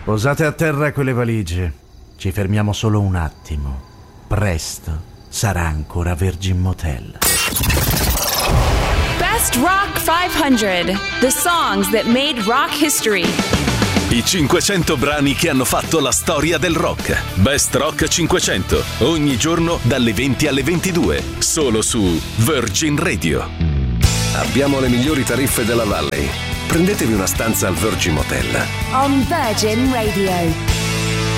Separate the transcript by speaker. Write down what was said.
Speaker 1: Posate a terra quelle valigie. Ci fermiamo solo un attimo. Presto sarà ancora Virgin Motel.
Speaker 2: Best Rock 500. The songs that made rock history.
Speaker 3: I 500 brani che hanno fatto la storia del rock. Best Rock 500. Ogni giorno dalle 20 alle 22. Solo su Virgin Radio.
Speaker 4: Abbiamo le migliori tariffe della Valley. Prendetevi una stanza al Virgin Motel.
Speaker 5: On Virgin Radio.